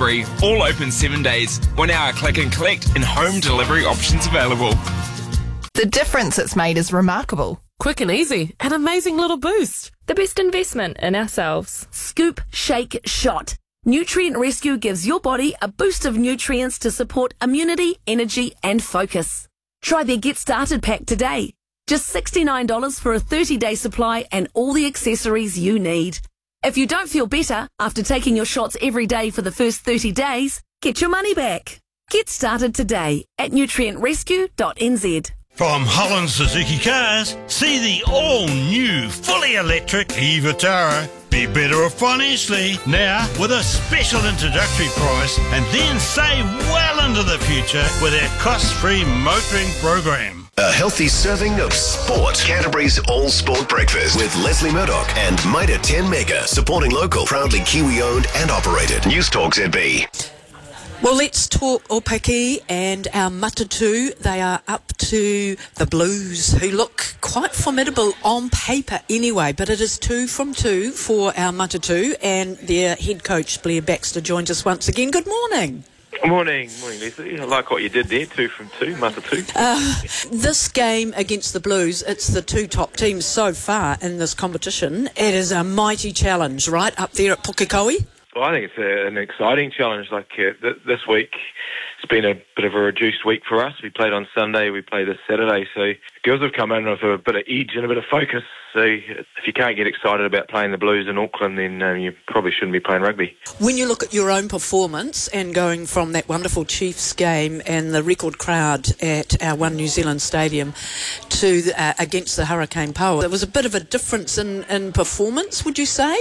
delivery, all open 7 days. 1 hour click and collect and home delivery options available. The difference it's made is remarkable. Quick and easy, an amazing little boost. The best investment in ourselves. Scoop, shake, shot. Nutrient Rescue gives your body a boost of nutrients to support immunity, energy and focus. Try their Get Started pack today. Just $69 for a 30-day supply and all the accessories you need. If you don't feel better after taking your shots every day for the first 30 days, get your money back. Get started today at nutrientrescue.nz. From Holland Suzuki Cars, see the all-new, fully electric e-Vitara. Be better off financially now with a special introductory price and then save well into the future with our cost-free motoring program. A healthy serving of sport. Canterbury's All Sport Breakfast with Leslie Murdoch and Mitre 10 Mega, supporting local, proudly Kiwi-owned and operated. News Talk ZB. Well, let's talk Opaki and our Matatu. They are up to the Blues, who look quite formidable on paper anyway, but it is 2 from 2 for our Matatu, and their head coach, Blair Baxter, joins us once again. Good morning. Morning, Leslie. I like what you did there, 2 from 2, Matatu. This game against the Blues, it's the two top teams so far in this competition. It is a mighty challenge, right, up there at Pukekohe? Well, I think it's an exciting challenge. Like this week, it's been a bit of a reduced week for us. We played on Sunday, we play this Saturday, so girls have come in with a bit of edge and a bit of focus. So if you can't get excited about playing the Blues in Auckland, then you probably shouldn't be playing rugby. When you look at your own performance and going from that wonderful Chiefs game and the record crowd at our One New Zealand Stadium to against the Hurricane Power, there was a bit of a difference in performance, would you say?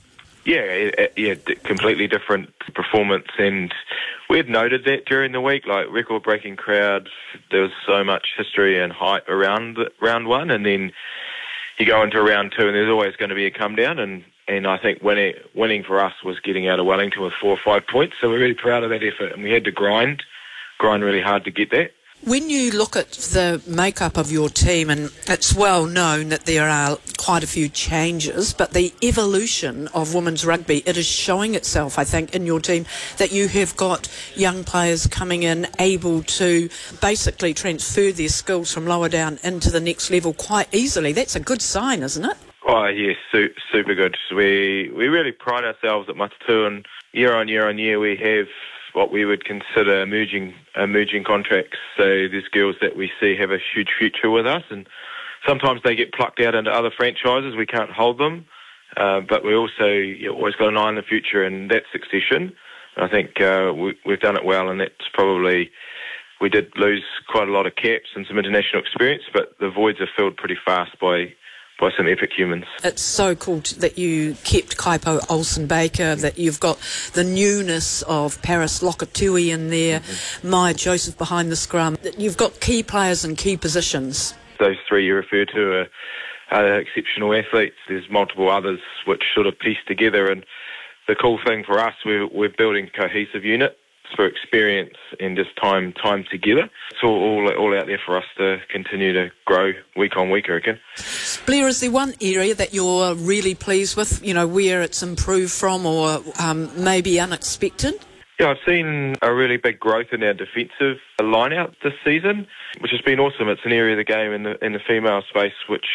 Yeah, completely different performance, and we had noted that during the week, like record-breaking crowd. There was so much history and hype around round one, and then you go into round two, and there's always going to be a come down, and I think winning for us was getting out of Wellington with 4 or 5 points, so we're really proud of that effort, and we had to grind really hard to get that. When you look at the makeup of your team, and it's well known that there are quite a few changes, but the evolution of women's rugby, it is showing itself, I think, in your team, that you have got young players coming in able to basically transfer their skills from lower down into the next level quite easily. That's a good sign, isn't it? Oh, yes, super good. We really pride ourselves at Matatu, and year on year we have what we would consider emerging contracts. So there's girls that we see have a huge future with us, and sometimes they get plucked out into other franchises. We can't hold them, but we also always got an eye on the future, and that succession. I think we've done it well, and that's probably, we did lose quite a lot of caps and some international experience, but the voids are filled pretty fast by some epic humans. It's so cool that you kept Kaipo Olsen-Baker, that you've got the newness of Paris Lokatui in there, Maya Joseph behind the scrum, that you've got key players in key positions. Those three you refer to are exceptional athletes. There's multiple others which sort of piece together, and the cool thing for us, we're building a cohesive unit for experience and just time together. It's all out there for us to continue to grow week on week, I reckon. Blair, is there one area that you're really pleased with, where it's improved from or maybe unexpected? Yeah, I've seen a really big growth in our defensive line-out this season, which has been awesome. It's an area of the game in the female space which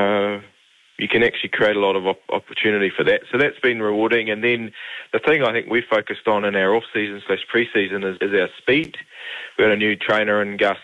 you can actually create a lot of opportunity for that. So that's been rewarding. And then the thing I think we focused on in our off-season / pre-season is our speed. We got a new trainer in Gus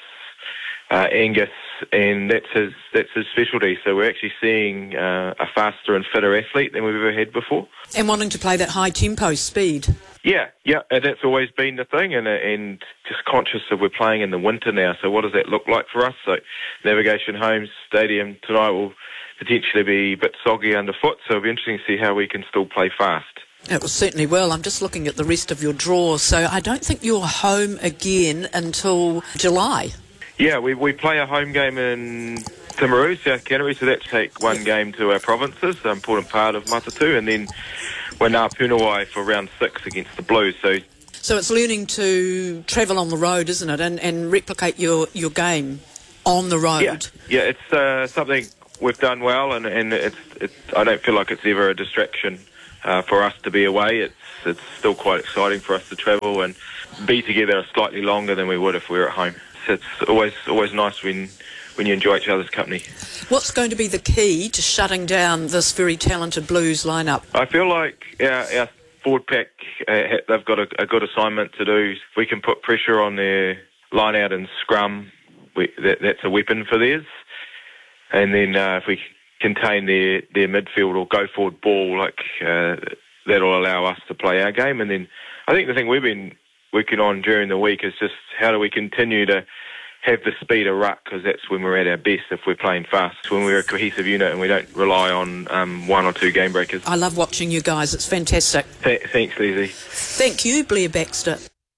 Angus, and that's his specialty. So we're actually seeing a faster and fitter athlete than we've ever had before. And wanting to play that high tempo speed. Yeah, and that's always been the thing, and just conscious of we're playing in the winter now, so what does that look like for us? So Navigation Homes Stadium tonight will potentially be a bit soggy underfoot, so it'll be interesting to see how we can still play fast. It certainly will. I'm just looking at the rest of your draw, so I don't think you're home again until July. Yeah, we play a home game in Timaru, South Canterbury, so that's take one game to our provinces, an important part of Matatu, and then we're now Punawai for round 6 against the Blues. So it's learning to travel on the road, isn't it, and replicate your game on the road. Yeah, it's something we've done well, and it's I don't feel like it's ever a distraction for us to be away, it's still quite exciting for us to travel and be together slightly longer than we would if we were at home. So it's always nice when you enjoy each other's company. What's going to be the key to shutting down this very talented Blues lineup? I feel like our forward pack, they've got a good assignment to do. If we can put pressure on their line out and scrum, that's a weapon for theirs. And then if we contain their midfield or go forward ball, that'll allow us to play our game. And then I think the thing we've been working on during the week is just how do we continue to have the speed of ruck, because that's when we're at our best if we're playing fast, when we're a cohesive unit and we don't rely on one or two game breakers. I love watching you guys. It's fantastic. Thanks, Lizzie. Thank you, Blair Baxter.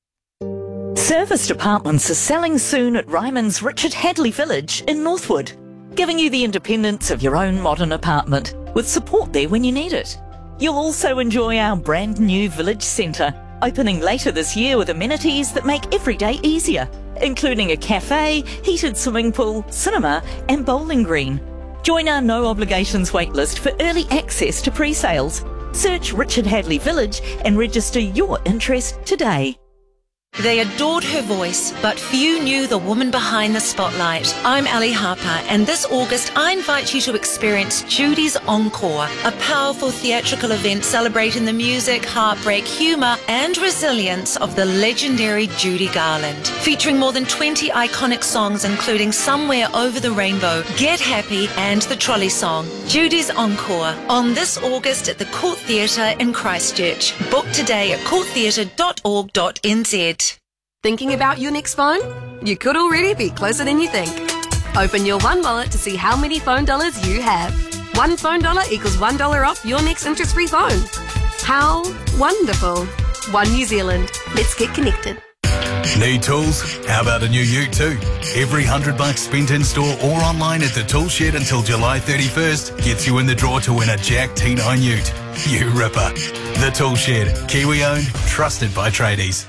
Serviced apartments are selling soon at Ryman's Richard Hadley Village in Northwood, giving you the independence of your own modern apartment with support there when you need it. You'll also enjoy our brand new village centre, opening later this year with amenities that make every day easier, including a cafe, heated swimming pool, cinema and bowling green. Join our no obligations waitlist for early access to pre-sales. Search Richard Hadley Village and register your interest today. They adored her voice, but few knew the woman behind the spotlight. I'm Ali Harper, and this August I invite you to experience Judy's Encore, a powerful theatrical event celebrating the music, heartbreak, humour and resilience of the legendary Judy Garland. Featuring more than 20 iconic songs including Somewhere Over the Rainbow, Get Happy and the Trolley Song. Judy's Encore, on this August at the Court Theatre in Christchurch. Book today at courttheatre.org.nz. Thinking about your next phone? You could already be closer than you think. Open your One Wallet to see how many phone dollars you have. One phone dollar equals $1 off your next interest-free phone. How wonderful. One New Zealand. Let's get connected. Need tools? How about a new ute too? Every $100 spent in store or online at the Tool Shed until July 31st gets you in the draw to win a Jack T9 ute. You ripper. The Tool Shed. Kiwi owned, trusted by tradies.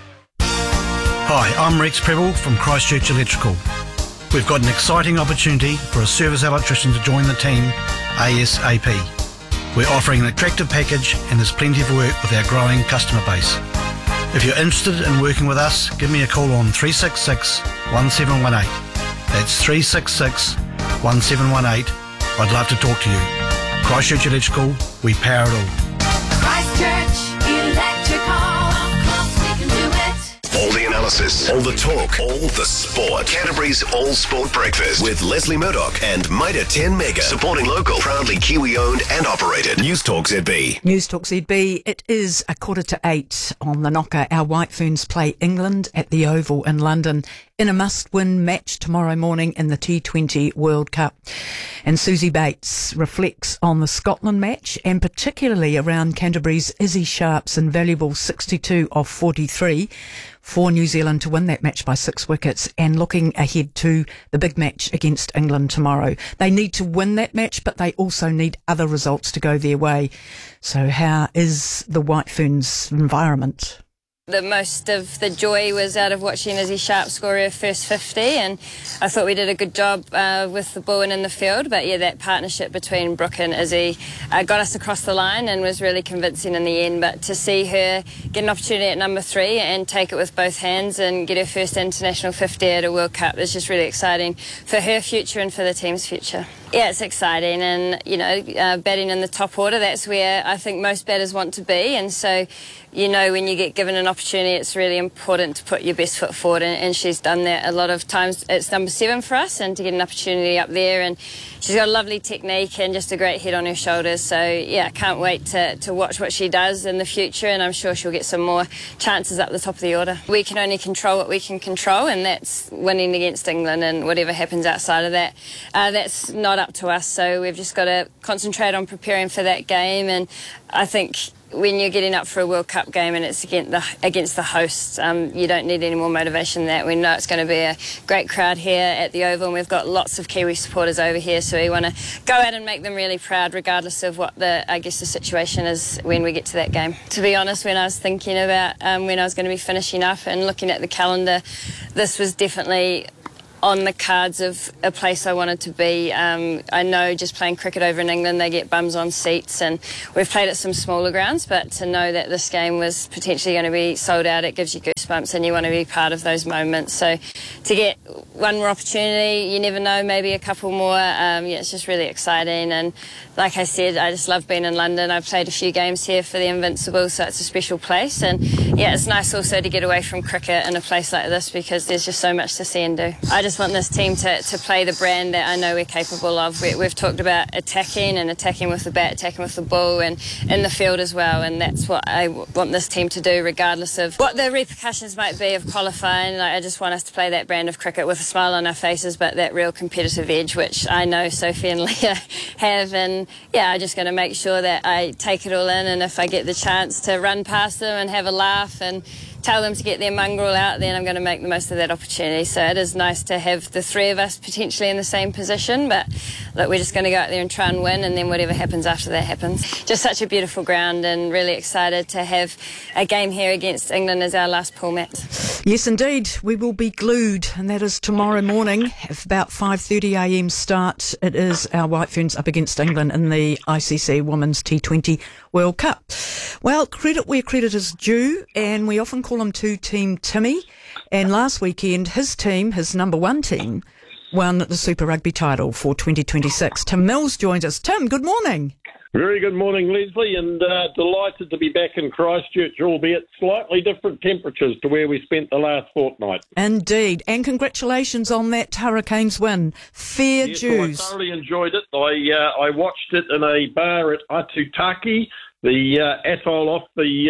Hi, I'm Rex Preble from Christchurch Electrical. We've got an exciting opportunity for a service electrician to join the team ASAP. We're offering an attractive package and there's plenty of work with our growing customer base. If you're interested in working with us, give me a call on 366 1718. That's 366 1718. I'd love to talk to you. Christchurch Electrical, we power it all. Christchurch Electrical. All the analysis, all the talk, all the sport. Canterbury's All Sport Breakfast with Leslie Murdoch and Mitre 10 Mega. Supporting local, proudly Kiwi owned and operated. News Talk ZB. News Talk ZB. It is 7:45 on the knocker. Our White Ferns play England at the Oval in London in a must-win match tomorrow morning in the T20 World Cup. And Susie Bates reflects on the Scotland match and particularly around Canterbury's Izzy Sharp's invaluable 62 off 43 for New Zealand to win that match by 6 wickets, and looking ahead to the big match against England tomorrow. They need to win that match, but they also need other results to go their way. So how is the White Ferns environment? The most of the joy was out of watching Izzy Sharp score her first 50, and I thought we did a good job with the ball and in the field. But yeah, that partnership between Brooke and Izzy got us across the line and was really convincing in the end. But to see her get an opportunity at number 3 and take it with both hands and get her first international 50 at a World Cup is just really exciting for her future and for the team's future. Yeah, it's exciting, and you know, batting in the top order, that's where I think most batters want to be. And so, you know, when you get given an opportunity, it's really important to put your best foot forward, and she's done that a lot of times. It's number 7 for us, and to get an opportunity up there, and she's got a lovely technique and just a great head on her shoulders. So yeah, I can't wait to watch what she does in the future, and I'm sure she'll get some more chances up the top of the order. We can only control what we can control, and that's winning against England, and whatever happens outside of that, that's not up to us. So we've just got to concentrate on preparing for that game. And I think when you're getting up for a World Cup game and it's against the hosts, you don't need any more motivation than that. We know it's going to be a great crowd here at the Oval, and we've got lots of Kiwi supporters over here, so we want to go out and make them really proud, regardless of what the situation is when we get to that game. To be honest, when I was thinking about when I was going to be finishing up and looking at the calendar, this was definitely on the cards of a place I wanted to be. I know just playing cricket over in England, they get bums on seats, and we've played at some smaller grounds, but to know that this game was potentially going to be sold out, it gives you goosebumps and you want to be part of those moments. So to get one more opportunity, you never know, maybe a couple more, it's just really exciting. And like I said, I just love being in London. I've played a few games here for the Invincibles, so it's a special place. And yeah, it's nice also to get away from cricket in a place like this because there's just so much to see and do. I just want this team to play the brand that I know we're capable of. We've talked about attacking with the bat, attacking with the ball, and in the field as well. And that's what I want this team to do, regardless of what the repercussions might be of qualifying. I just want us to play that brand of cricket with a smile on our faces, but that real competitive edge, which I know Sophie and Leah have. And yeah, I'm just going to make sure that I take it all in, and if I get the chance to run past them and have a laugh and tell them to get their mongrel out, then I'm going to make the most of that opportunity. So it is nice to have the three of us potentially in the same position, but look, we're just going to go out there and try and win, and then whatever happens after that happens. Just such a beautiful ground, and really excited to have a game here against England as our last pool match. Yes, indeed. We will be glued, and that is tomorrow morning at about 5:30am start. It is our White Ferns up against England in the ICC Women's T20 World Cup. Well, credit where credit is due, and we often call him two-team Timmy. And last weekend, his team, his number one team, won the Super Rugby title for 2026. Tim Mills joins us. Tim, good morning. Very good morning, Leslie, and delighted to be back in Christchurch, albeit slightly different temperatures to where we spent the last fortnight. Indeed, and congratulations on that Hurricanes win. Fair dues. I thoroughly enjoyed it. I watched it in a bar at Atutaki, the atoll off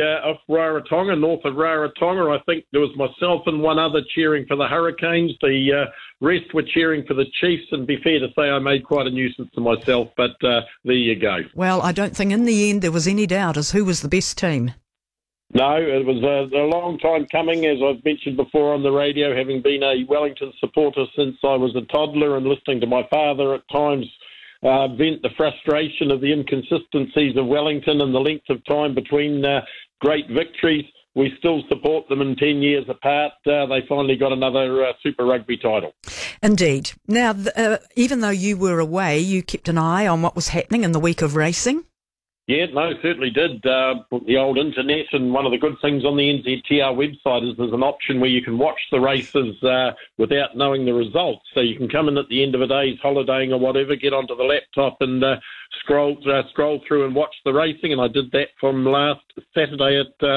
Rarotonga, north of Rarotonga. I think there was myself and one other cheering for the Hurricanes. The rest were cheering for the Chiefs, and be fair to say I made quite a nuisance of myself, but there you go. Well, I don't think in the end there was any doubt as who was the best team. No, it was a long time coming, as I've mentioned before on the radio, having been a Wellington supporter since I was a toddler and listening to my father at times vent the frustration of the inconsistencies of Wellington and the length of time between great victories. We still support them, and 10 years apart, they finally got another Super Rugby title. Indeed. Now, even though you were away, you kept an eye on what was happening in the week of racing? Yeah, no, certainly did. The old internet, and one of the good things on the NZTR website is there's an option where you can watch the races without knowing the results. So you can come in at the end of a day's holidaying or whatever, get onto the laptop and scroll through and watch the racing. And I did that from last Saturday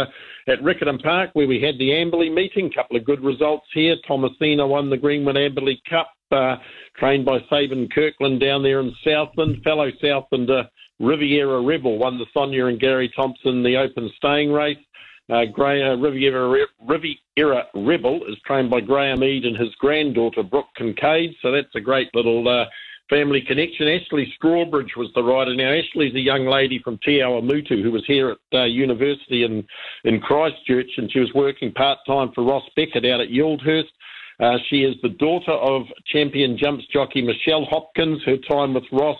at Riccarton Park, where we had the Amberley meeting. Couple of good results here. Thomasina won the Greenwood Amberley Cup, trained by Sabin Kirkland down there in Southland. Fellow Southlander Riviera Rebel won the Sonia and Gary Thompson the open staying race. Riviera Rebel is trained by Graham Eade and his granddaughter Brooke Kincaid, so that's a great little family connection. Ashley Strawbridge was the rider. Now, Ashley's a young lady from Te Awamutu who was here at university in Christchurch, and she was working part-time for Ross Beckett out at Yildhurst. She is the daughter of champion jumps jockey Michelle Hopkins. Her time with Ross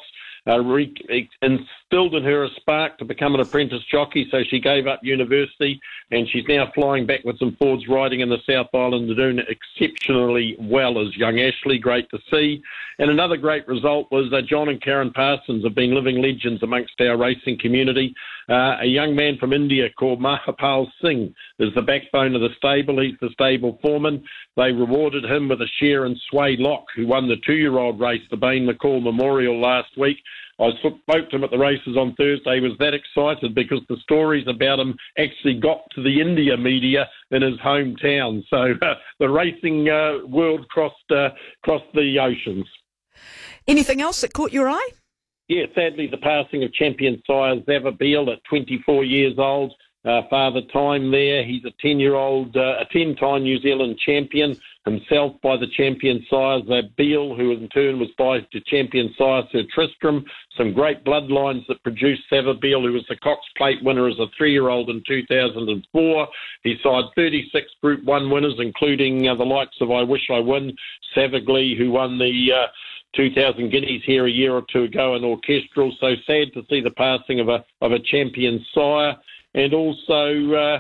instilled in her a spark to become an apprentice jockey, so she gave up university, and she's now flying backwards and forwards riding in the South Island and doing exceptionally well as young Ashley. Great to see. And another great result was John and Karen Parsons have been living legends amongst our racing community. A young man from India called Mahapal Singh is the backbone of the stable. He's the stable foreman. They rewarded him with a share in Sway Lock, who won the 2-year-old race, the Bain McCall Memorial, last week. I spoke to him at the races on Thursday. He was that excited because the stories about him actually got to the India media in his hometown. So the racing world crossed the oceans. Anything else that caught your eye? Yeah, sadly, the passing of champion sire Zava Beale at 24 years old. Father Time there. He's a 10-year-old, a 10-time New Zealand champion, himself by the champion sire Beale, who in turn was by the champion sire Sir Tristram. Some great bloodlines that produced Zava Beale, who was the Cox Plate winner as a 3-year-old in 2004. He sired 36 Group 1 winners, including the likes of I Wish I Win, Savaglee, who won the 2,000 guineas here a year or two ago in orchestral. So sad to see the passing of a champion sire. And also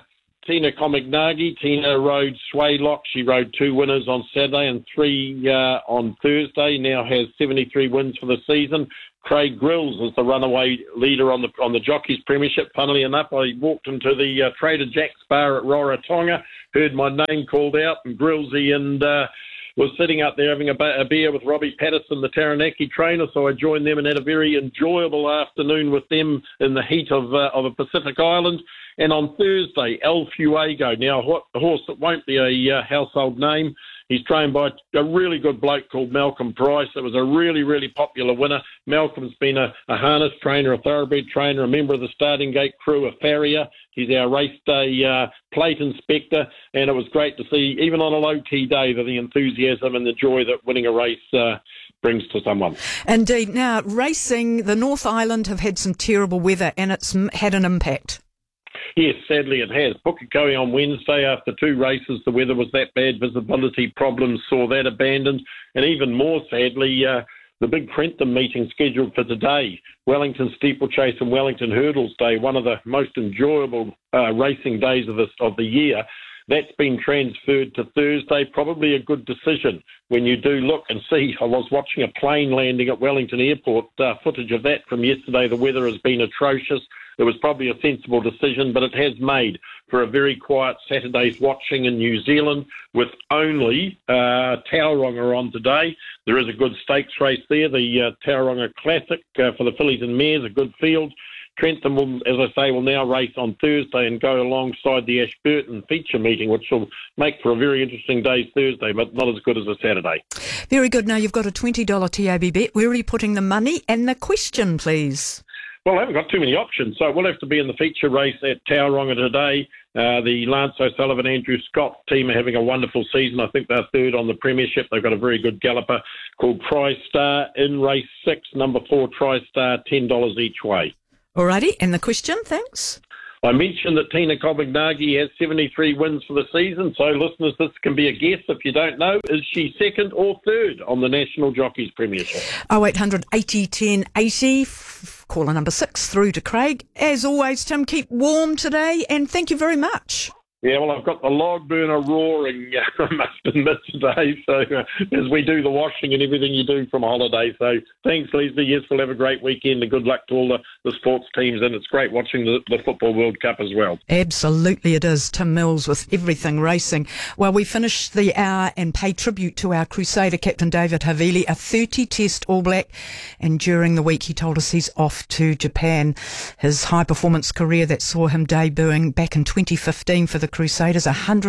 Tina Comignaghi. Tina rode Swaylock. She rode 2 winners on Saturday and 3 on Thursday. Now has 73 wins for the season. Craig Grills is the runaway leader on the Jockeys Premiership. Funnily enough, I walked into the Trader Jack's bar at Rarotonga, heard my name called out, and Grillsy and was sitting up there having a beer with Robbie Patterson, the Taranaki trainer, so I joined them and had a very enjoyable afternoon with them in the heat of a Pacific island. And on Thursday, El Fuego, now a horse that won't be a household name. He's trained by a really good bloke called Malcolm Price. It was a really, really popular winner. Malcolm's been a harness trainer, a thoroughbred trainer, a member of the Starting Gate crew, a farrier. He's our race day plate inspector, and it was great to see, even on a low-key day, that the enthusiasm and the joy that winning a race brings to someone. Indeed. Now, racing, the North Island have had some terrible weather, and it's had an impact. Yes, sadly it has. Pukekohe on Wednesday, after 2 races, the weather was that bad, visibility problems saw that abandoned, and even more sadly, the big Trentham meeting scheduled for today, Wellington Steeplechase and Wellington Hurdles Day, one of the most enjoyable racing days of the year. That's been transferred to Thursday, probably a good decision. When you do look and see, I was watching a plane landing at Wellington Airport, footage of that from yesterday. The weather has been atrocious. It was probably a sensible decision, but it has made for a very quiet Saturday's watching in New Zealand with only Tauranga on today. There is a good stakes race there, the Tauranga Classic for the fillies and mares, a good field. Trentham will, as I say, will now race on Thursday and go alongside the Ashburton feature meeting, which will make for a very interesting day's Thursday, but not as good as a Saturday. Very good. Now you've got a $20 TAB bet. Where are you putting the money? And the question, please. Well, I haven't got too many options, so we'll have to be in the feature race at Tauranga today. The Lance O'Sullivan, Andrew Scott team are having a wonderful season. I think they're third on the premiership. They've got a very good galloper called TriStar in race 6, number 4 TriStar, $10 each way. Alrighty, and the question, thanks. I mentioned that Tina Comignaghi has 73 wins for the season, so listeners, this can be a guess if you don't know. Is she second or third on the National Jockeys Premiership? 0800 80 10 80, caller number 6 through to Craig. As always, Tim, keep warm today, and thank you very much. Yeah, well, I've got the log burner roaring, I must admit, today, so as we do the washing and everything you do from holiday. So thanks, Leslie. Yes, we'll have a great weekend and good luck to all the sports teams, and it's great watching the Football World Cup as well. Absolutely it is. Tim Mills with everything racing. Well, we finish the hour and pay tribute to our Crusader, Captain David Havili, a 30-test All Black, and during the week he told us he's off to Japan. His high-performance career that saw him debuting back in 2015 for the Crusaders,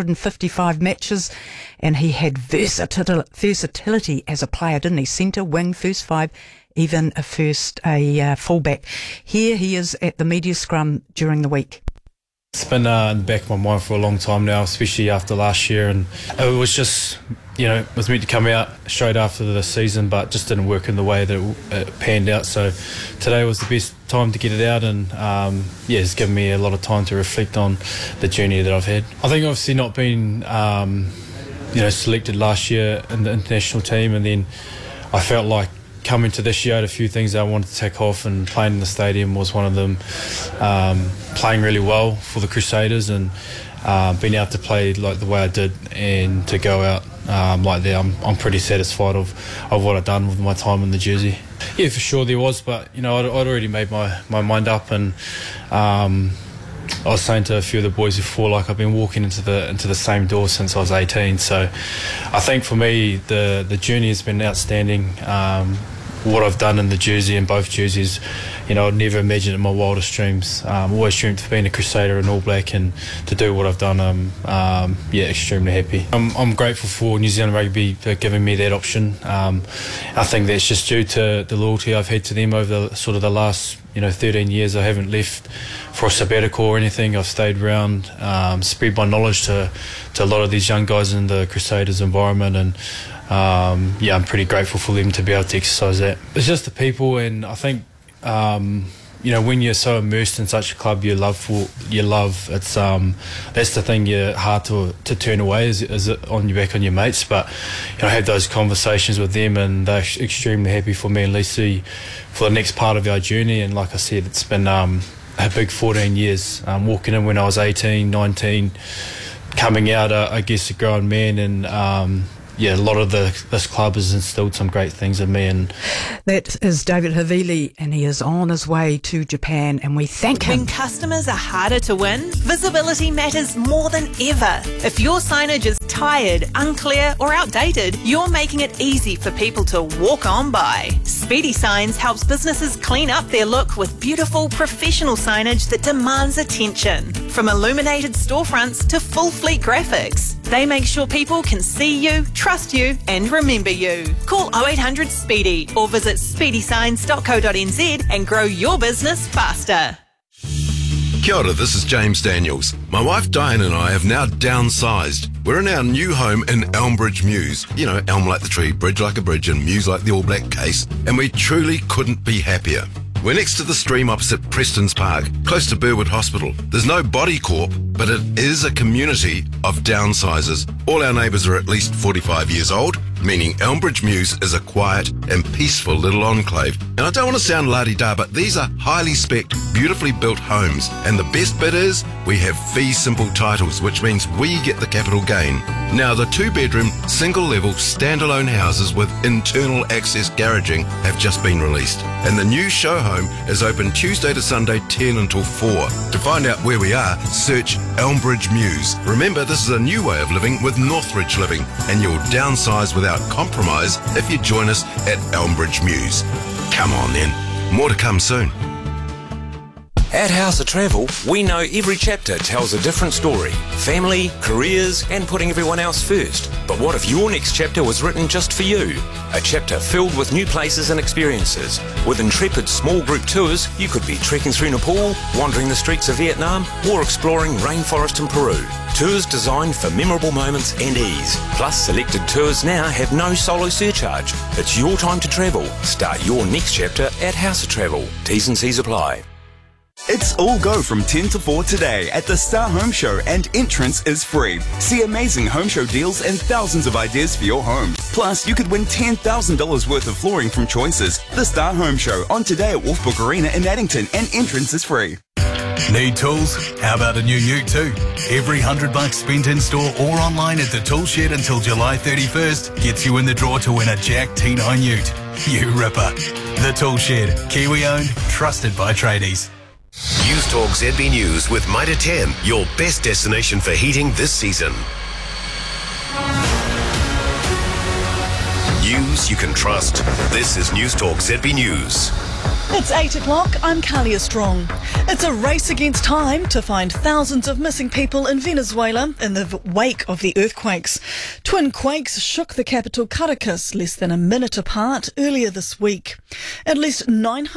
155 matches, and he had versatility as a player, didn't he? Centre, wing, first 5, even a fullback. Here he is at the media scrum during the week. It's been in the back of my mind for a long time now, especially after last year, and it was just, it was meant to come out straight after the season, but just didn't work in the way that it panned out. So today was the best time to get it out, and it's given me a lot of time to reflect on the journey that I've had. I think obviously not being selected last year in the international team, and then I felt like coming to this year, I had a few things that I wanted to take off, and playing in the stadium was one of them. Playing really well for the Crusaders, and being able to play like the way I did and to go out like that, I'm pretty satisfied of what I've done with my time in the jersey. Yeah, for sure there was, but I'd already made my mind up, and I was saying to a few of the boys before, like, I've been walking into the same door since I was 18. So I think for me the journey has been outstanding. What I've done in the jersey, in both jerseys, I'd never imagined in my wildest dreams. Always dreamed of being a Crusader and All Black, and to do what I've done, I'm extremely happy. I'm grateful for New Zealand Rugby for giving me that option. I think that's just due to the loyalty I've had to them over the last 13 years. I haven't left for a sabbatical or anything. I've stayed around, spread my knowledge to a lot of these young guys in the Crusaders environment, and I'm pretty grateful for them to be able to exercise that. It's just the people, and I think when you're so immersed in such a club you love, it's that's the thing you're hard to turn away, is it on your back on your mates. But I had those conversations with them, and they're extremely happy for me and Lacey for the next part of our journey. And like I said, it's been a big 14 years. Walking in when I was 18, 19, coming out, I guess, a grown man, and a lot of this club has instilled some great things in me. And that is David Havili, and he is on his way to Japan, and we thank him. When customers are harder to win, visibility matters more than ever. If your signage is tired, unclear or outdated, you're making it easy for people to walk on by. Speedy Signs helps businesses clean up their look with beautiful professional signage that demands attention. From illuminated storefronts to full fleet graphics, they make sure people can see you, trust you and remember you. Call 0800 SPEEDY or visit speedysigns.co.nz and grow your business faster. Kia ora, this is James Daniels. My wife Diane and I have now downsized. We're in our new home in Elmbridge Mews. You know, elm like the tree, bridge like a bridge and mews like the All Black case. And we truly couldn't be happier. We're next to the stream opposite Preston's Park, close to Burwood Hospital. There's no body corp, but it is a community of downsizers. All our neighbours are at least 45 years old, meaning Elmbridge Mews is a quiet and peaceful little enclave. And I don't want to sound la-di-da, but these are highly spec'd, beautifully built homes. And the best bit is, we have fee simple titles, which means we get the capital gain. Now, the 2-bedroom, single-level, standalone houses with internal access garaging have just been released. And the new show home is open Tuesday to Sunday, 10 until 4. To find out where we are, search Elmbridge Mews. Remember, this is a new way of living with Northridge Living, and you'll downsize without compromise if you join us at Elmbridge Mews. Come on then, more to come soon. At House of Travel, we know every chapter tells a different story. Family, careers, and putting everyone else first. But what if your next chapter was written just for you? A chapter filled with new places and experiences. With intrepid small group tours, you could be trekking through Nepal, wandering the streets of Vietnam, or exploring rainforest in Peru. Tours designed for memorable moments and ease. Plus, selected tours now have no solo surcharge. It's your time to travel. Start your next chapter at House of Travel. T's and C's apply. It's all go from 10 to 4 today at the Star Home Show, and entrance is free. See amazing home show deals and thousands of ideas for your home. Plus, you could win $10,000 worth of flooring from Choices. The Star Home Show on today at Wolfbrook Arena in Addington, and entrance is free. Need tools? How about a new ute too? Every $100 spent in store or online at the Tool Shed until July 31st gets you in the draw to win a Jack T9 ute. You ripper. The Tool Shed, Kiwi owned, trusted by tradies. News Talk ZB News with Mitre 10, your best destination for heating this season. News you can trust. This is News Talk ZB News. It's 8 o'clock, I'm Kalia Strong. It's a race against time to find thousands of missing people in Venezuela in the wake of the earthquakes. Twin quakes shook the capital Caracas less than a minute apart earlier this week. At least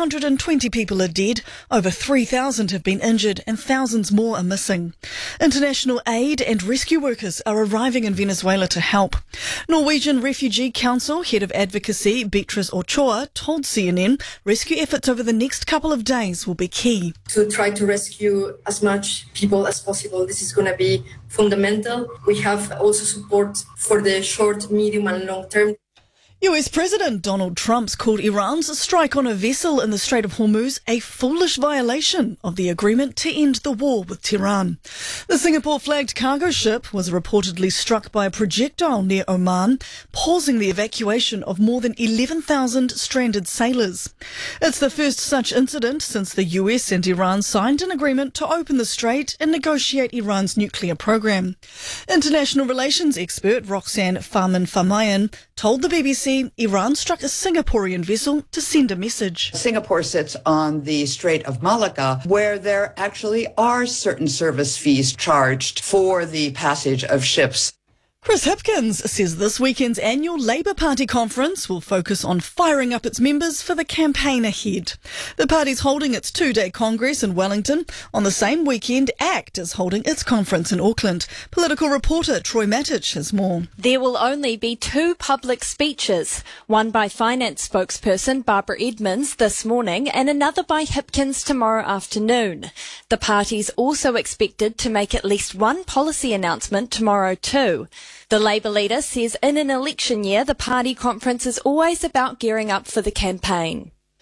920 people are dead, over 3,000 have been injured and thousands more are missing. International aid and rescue workers are arriving in Venezuela to help. Norwegian Refugee Council Head of Advocacy Beatrice Ochoa told CNN rescue efforts over the next couple of days will be key. To try to rescue as much people as possible. This is going to be fundamental. We have also support for the short, medium and long term. US President Donald Trump's called Iran's strike on a vessel in the Strait of Hormuz a foolish violation of the agreement to end the war with Tehran. The Singapore-flagged cargo ship was reportedly struck by a projectile near Oman, pausing the evacuation of more than 11,000 stranded sailors. It's the first such incident since the US and Iran signed an agreement to open the strait and negotiate Iran's nuclear program. International relations expert Roxanne Farman-Famayan told the BBC Iran struck a Singaporean vessel to send a message. Singapore sits on the Strait of Malacca, where there actually are certain service fees charged for the passage of ships. Chris Hipkins says this weekend's annual Labour Party conference will focus on firing up its members for the campaign ahead. The party's holding its two-day congress in Wellington. On the same weekend, ACT is holding its conference in Auckland. Political reporter Troy Matic has more. There will only be 2 public speeches, one by finance spokesperson Barbara Edmonds this morning and another by Hipkins tomorrow afternoon. The party's also expected to make at least one policy announcement tomorrow too. The Labour leader says in an election year, the party conference is always about gearing up for the campaign.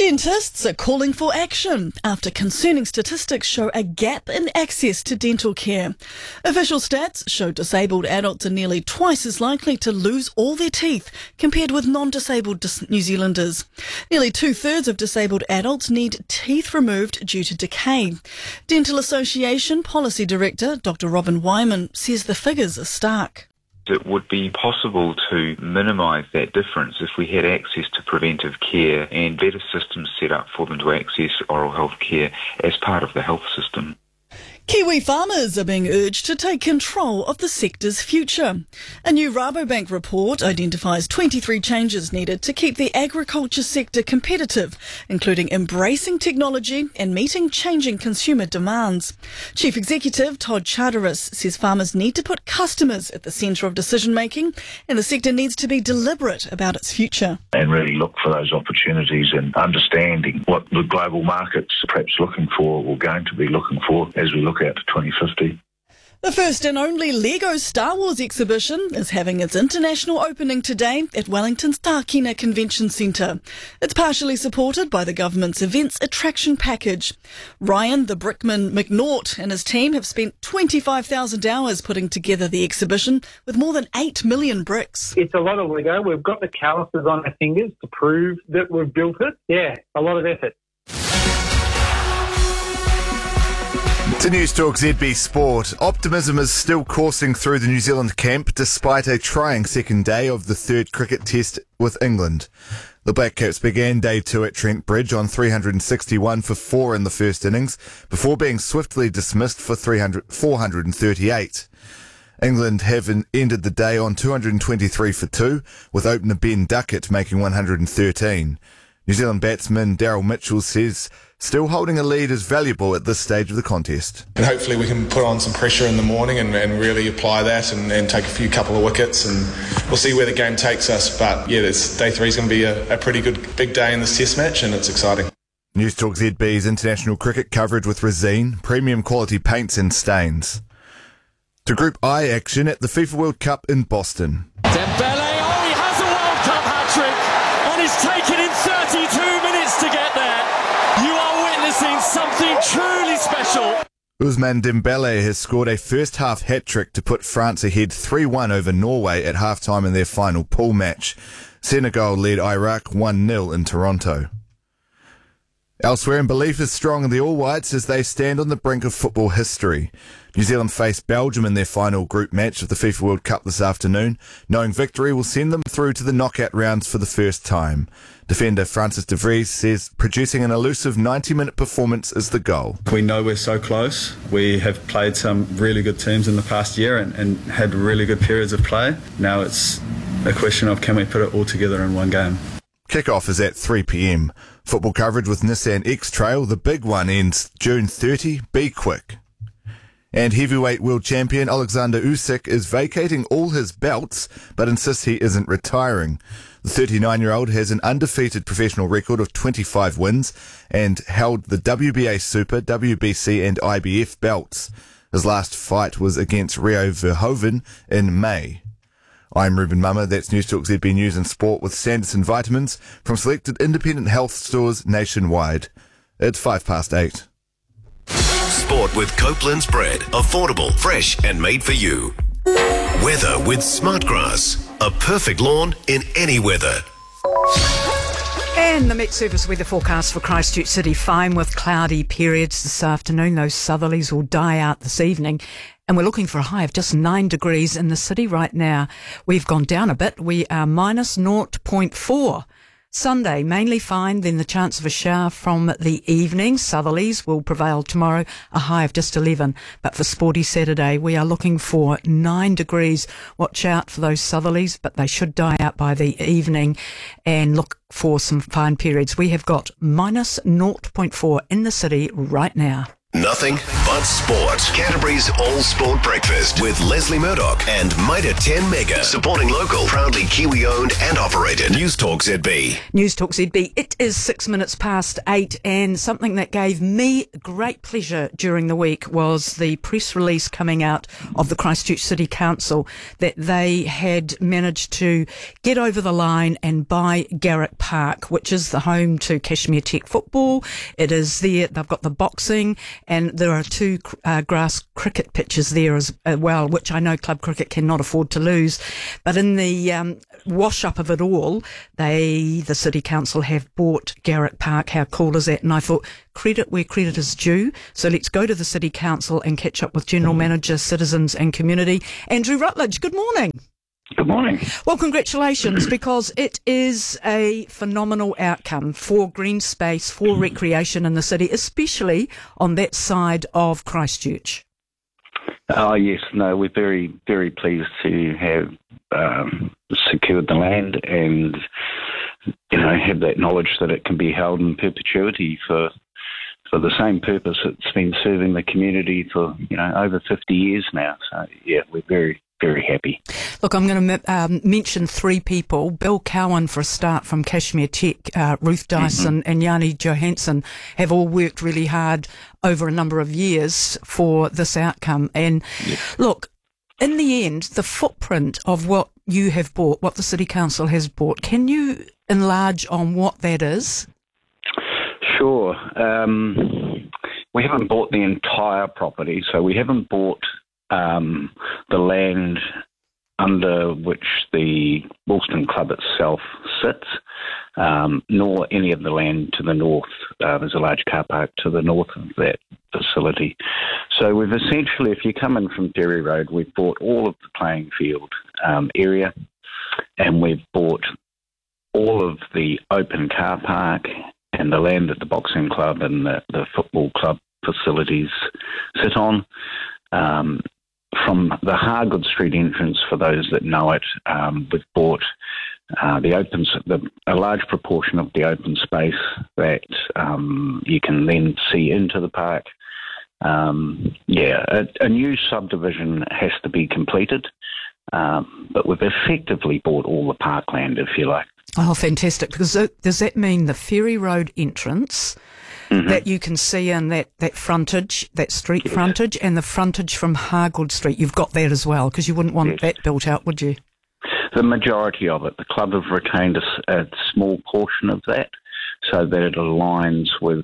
Dentists are calling for action after concerning statistics show a gap in access to dental care. Official stats show disabled adults are nearly twice as likely to lose all their teeth compared with non-disabled New Zealanders. Nearly 2/3 of disabled adults need teeth removed due to decay. Dental Association Policy Director Dr. Robin Wyman says the figures are stark. It would be possible to minimise that difference if we had access to preventive care and better systems set up for them to access oral health care as part of the health system. Kiwi farmers are being urged to take control of the sector's future. A new Rabobank report identifies 23 changes needed to keep the agriculture sector competitive, including embracing technology and meeting changing consumer demands. Chief Executive Todd Charteris says farmers need to put customers at the centre of decision-making and the sector needs to be deliberate about its future. And really look for those opportunities and understanding what the global market's perhaps looking for or going to be looking for as we look out to 2050. The first and only Lego Star Wars exhibition is having its international opening today at Wellington's Tākina Convention Centre. It's partially supported by the government's events attraction package. Ryan the Brickman McNaught and his team have spent 25,000 hours putting together the exhibition with more than 8 million bricks. It's a lot of Lego. We've got the calluses on our fingers to prove that we've built it. Yeah, a lot of effort. To News Talk ZB Sport, optimism is still coursing through the New Zealand camp despite a trying second day of the third cricket test with England. The Black Caps began day 2 at Trent Bridge on 361 for 4 in the first innings before being swiftly dismissed for 438. England have ended the day on 223 for 2 with opener Ben Duckett making 113. New Zealand batsman Daryl Mitchell says still holding a lead is valuable at this stage of the contest. And hopefully we can put on some pressure in the morning and really apply that and take a couple of wickets, and we'll see where the game takes us. But yeah, day 3 is going to be a pretty good big day in this test match, and it's exciting. News Talk ZB's international cricket coverage with Resine, premium quality paints and stains. To Group I action at the FIFA World Cup in Boston. Dembele, he has a World Cup hat-trick and it's taken him 32 minutes to get there. You are witnessing something truly special. Ousmane Dembele has scored a first-half hat-trick to put France ahead 3-1 over Norway at half-time in their final pool match. Senegal led Iraq 1-0 in Toronto. Elsewhere, and belief is strong in the All Whites as they stand on the brink of football history. New Zealand face Belgium in their final group match of the FIFA World Cup this afternoon, knowing victory will send them through to the knockout rounds for the first time. Defender Francis de Vries says producing an elusive 90-minute performance is the goal. We know we're so close. We have played some really good teams in the past year and had really good periods of play. Now it's a question of can we put it all together in one game. Kick-off is at 3 p.m. Football coverage with Nissan X-Trail. The big one ends June 30. Be quick. And heavyweight world champion Alexander Usyk is vacating all his belts, but insists he isn't retiring. The 39-year-old has an undefeated professional record of 25 wins and held the WBA Super, WBC and IBF belts. His last fight was against Rio Verhoeven in May. I'm Ruben Mummer. That's News Talk ZB News and Sport with Sanderson Vitamins from selected independent health stores nationwide. It's 8:05. Sport with Copeland's bread. Affordable, fresh and made for you. Weather with Smartgrass. A perfect lawn in any weather. And the Met Service weather forecast for Christchurch City, fine with cloudy periods this afternoon. Those southerlies will die out this evening. And we're looking for a high of just 9 degrees in the city right now. We've gone down a bit. We are minus 0.4. Sunday, mainly fine, then the chance of a shower from the evening. Southerlies will prevail tomorrow, a high of just 11. But for Sporty Saturday, we are looking for 9 degrees. Watch out for those southerlies, but they should die out by the evening. And look for some fine periods. We have got minus 0.4 in the city right now. Nothing but sport. Canterbury's All Sport Breakfast with Leslie Murdoch and Mitre 10 Mega. Supporting local, proudly Kiwi owned and operated. News Talk ZB. News Talk ZB. It is 8:06, and something that gave me great pleasure during the week was the press release coming out of the Christchurch City Council that they had managed to get over the line and buy Garrick Park, which is the home to Cashmere Tech football. It is there. They've got the boxing. And there are two grass cricket pitches there as well, which I know club cricket cannot afford to lose. But in the wash-up of it all, the City Council have bought Garrick Park. How cool is that? And I thought, credit where credit is due. So let's go to the City Council and catch up with General Manager, Citizens and Community, Andrew Rutledge. Good morning. Good morning. Well, congratulations, because it is a phenomenal outcome for green space, for recreation in the city, especially on that side of Christchurch. Oh, yes. No, we're very, very pleased to have secured the land and, have that knowledge that it can be held in perpetuity for the same purpose it's been serving the community for, over 50 years now. So, yeah, we're very, very happy. Look, I'm going to mention three people. Bill Cowan, for a start, from Cashmere Tech, Ruth Dyson and Yanni Johansson have all worked really hard over a number of years for this outcome. And look, in the end, the footprint of what you have bought, what the City Council has bought, can you enlarge on what that is? Sure. We haven't bought the entire property, so we haven't bought the land under which the Woolston Club itself sits, nor any of the land to the north. There's a large car park to the north of that facility. So we've essentially, if you come in from Ferry Road, we've bought all of the playing field area, and we've bought all of the open car park and the land that the boxing club and the football club facilities sit on. From the Hargood Street entrance, for those that know it, we've bought a large proportion of the open space that you can then see into the park. A new subdivision has to be completed, but we've effectively bought all the parkland, if you like. Oh, fantastic. Because does that mean the Ferry Road entrance that you can see in that frontage, that street frontage, and the frontage from Hargood Street, you've got that as well, because you wouldn't want that built out, would you? The majority of it. The club have retained a small portion of that so that it aligns with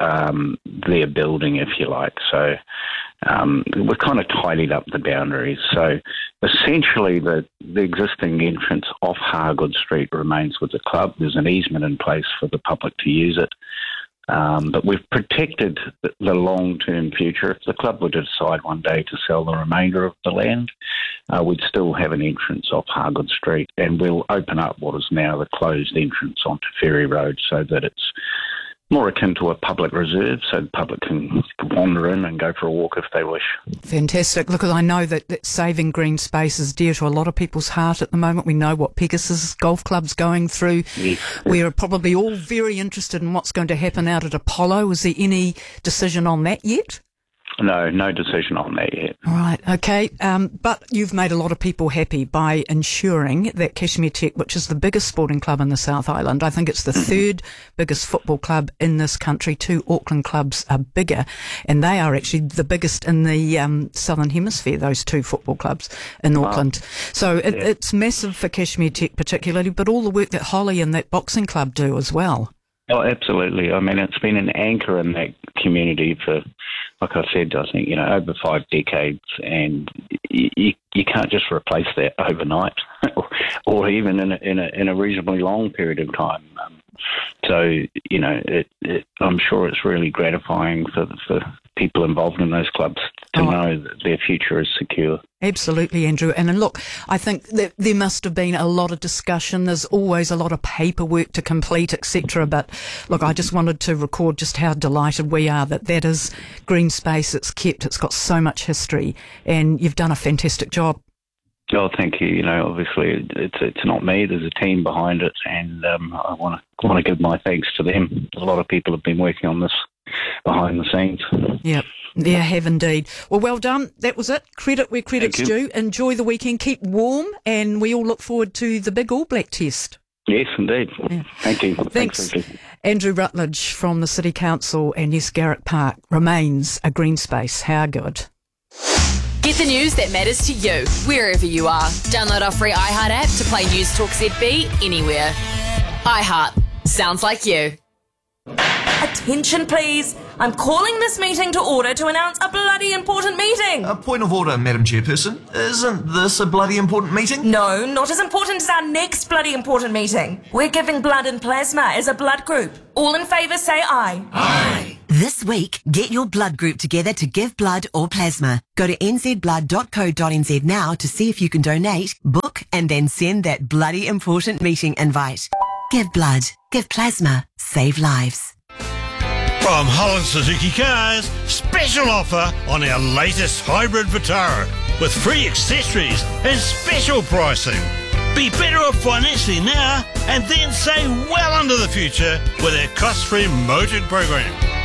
their building, if you like. So we've kind of tidied up the boundaries. So essentially the existing entrance off Hargood Street remains with the club. There's an easement in place for the public to use it. But we've protected the long-term future. If the club were to decide one day to sell the remainder of the land, we'd still have an entrance off Hargood Street, and we'll open up what is now the closed entrance onto Ferry Road so that it's more akin to a public reserve, so the public can wander in and go for a walk if they wish. Fantastic. Look, I know that saving green space is dear to a lot of people's heart at the moment. We know what Pegasus Golf Club's going through. Yes. We're probably all very interested in what's going to happen out at Apollo. Is there any decision on that yet? No decision on that yet. All right, okay. But you've made a lot of people happy by ensuring that Cashmere Tech, which is the biggest sporting club in the South Island, I think it's the third biggest football club in this country. Two Auckland clubs are bigger, and they are actually the biggest in the Southern Hemisphere, those two football clubs in Auckland. So it's massive for Cashmere Tech particularly, but all the work that Holly and that boxing club do as well. Oh, absolutely. I mean, it's been an anchor in that community for, like I said, I think, over 5 decades, and you can't just replace that overnight or even in a reasonably long period of time. So, I'm sure it's really gratifying for people involved in those clubs to know that their future is secure. Absolutely, Andrew. And look, I think that there must have been a lot of discussion. There's always a lot of paperwork to complete, etc. But look, I just wanted to record just how delighted we are that is green space. It's kept. It's got so much history, and you've done a fantastic job. Oh, thank you. Obviously, it's not me. There's a team behind it, and I want to give my thanks to them. A lot of people have been working on this behind the scenes. Yep. They have indeed. Well done. That was it. Credit where credit's due. Enjoy the weekend. Keep warm, and we all look forward to the big All Black test. Yes, indeed. Yeah. Thank you. Thanks. Andrew Rutledge from the City Council, and yes, Garrick Park remains a green space. How good. Get the news that matters to you, wherever you are. Download our free iHeart app to play News Talk ZB anywhere. iHeart. Sounds like you. Attention, please. I'm calling this meeting to order to announce a bloody important meeting. A point of order, Madam Chairperson. Isn't this a bloody important meeting? No, not as important as our next bloody important meeting. We're giving blood and plasma as a blood group. All in favour say aye. Aye. This week, get your blood group together to give blood or plasma. Go to nzblood.co.nz now to see if you can donate, book, and then send that bloody important meeting invite. Give blood, give plasma, save lives. From Holland Suzuki Cars, special offer on our latest hybrid Vitara with free accessories and special pricing. Be better off financially now and then save well into the future with our cost-free motoring program.